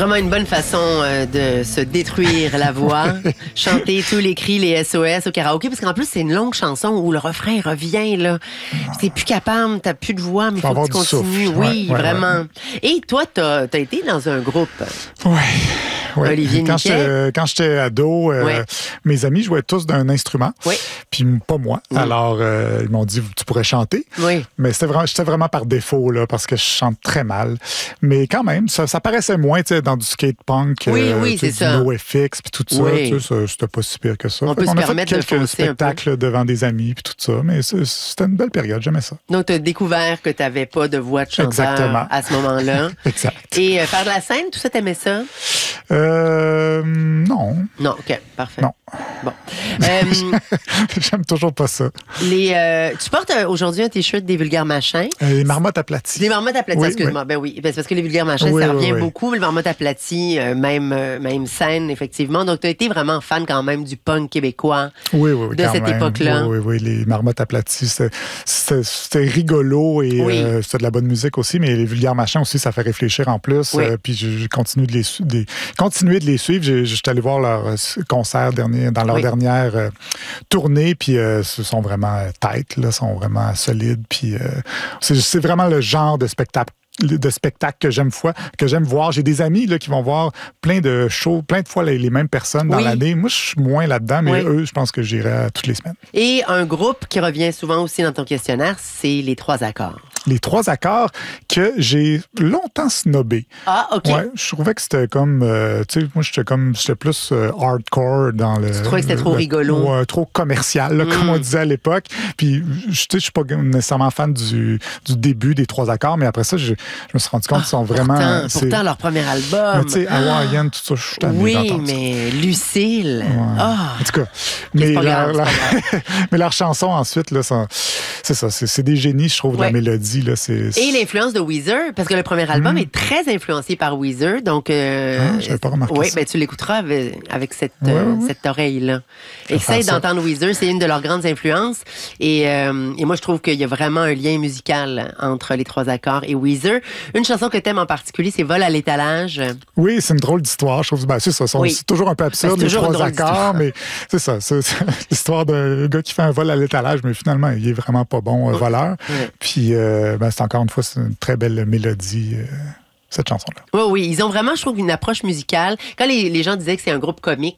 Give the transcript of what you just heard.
Vraiment une bonne façon de se détruire la voix. Chanter tous les cris, les SOS au karaoké, parce qu'en plus, c'est une longue chanson où le refrain revient, là. T'es plus capable, t'as plus de voix, mais il faut que tu continues. Oui, vraiment. Et toi, t'as été dans un groupe. Oui. Olivier Niquet. Quand j'étais ado, mes amis jouaient tous d'un instrument, puis pas moi. Alors, ils m'ont dit, tu pourrais chanter. Oui. Mais j'étais vraiment par défaut, là, parce que je chante très mal. Mais quand même, ça paraissait moins dans du skate punk, c'est du ça. NoFX, puis tout ça. C'était pas si pire que ça. On peut se a permettre fait quelques spectacles devant des amis, puis tout ça. Mais c'était une belle période, j'aimais ça. Donc, tu as découvert que tu n'avais pas de voix de chanteur à ce moment-là. Exact. Et faire de la scène, tout ça, t'aimais ça? Non. Non, OK, parfait. Non. Bon. J'aime toujours pas ça. Tu portes aujourd'hui un T-shirt des Vulgaires Machins. Les marmottes aplaties. Les marmottes aplaties, excuse-moi. Oui. Ben oui, c'est parce que les Vulgaires Machins, ça revient beaucoup, mais les marmottes aplaties, même scène, effectivement. Donc, tu as été vraiment fan quand même du punk québécois de cette époque-là. Oui, les marmottes aplaties, c'était rigolo et c'était de la bonne musique aussi, mais les Vulgaires Machins aussi, ça fait réfléchir en plus. Puis je continue de les suivre. J'étais allé voir leur concert dans leur dernière tournée, puis ce sont vraiment tight, là, sont vraiment solides, puis c'est vraiment le genre de spectacle que j'aime voir. J'ai des amis là, qui vont voir plein de shows, plein de fois les mêmes personnes dans l'année. Moi, je suis moins là-dedans, mais eux, je pense que j'irai toutes les semaines. Et un groupe qui revient souvent aussi dans ton questionnaire, c'est les 3 accords. Les 3 accords que j'ai longtemps snobé. Ah, OK. Ouais, je trouvais que c'était comme... tu sais, moi, j'étais plus hardcore dans le... Tu trouvais que c'était trop rigolo? Trop commercial, là, comme on disait à l'époque. Puis, je suis pas nécessairement fan du début des 3 accords, mais après ça, je me suis rendu compte qu'ils sont vraiment... Pourtant, leur premier album... Tu sais, Hawaiian, tout ça, je suis tanné d'entendre ça. Mais Lucille... En tout cas, mais leurs chansons, ensuite, là, c'est ça, c'est des génies, je trouve, de la mélodie. Là, Et l'influence de Weezer, parce que le premier album est très influencé par Weezer, donc... j'avais pas remarqué ça. Ben, tu l'écouteras avec cette oreille-là. Essaye d'entendre Weezer, c'est une de leurs grandes influences, et moi, je trouve qu'il y a vraiment un lien musical entre les 3 accords et Weezer. Une chanson que t'aimes en particulier, c'est Vol à l'étalage. Oui, c'est une drôle d'histoire, je trouve. Ben, c'est ça, c'est toujours un peu absurde, les 3 accords, mais c'est ça, c'est l'histoire d'un gars qui fait un vol à l'étalage, mais finalement, il est vraiment pas bon voleur. Puis, c'est encore une fois, c'est une très belle mélodie, cette chanson-là. Oui, ils ont vraiment, je trouve, une approche musicale. Quand les gens disaient que c'est un groupe comique,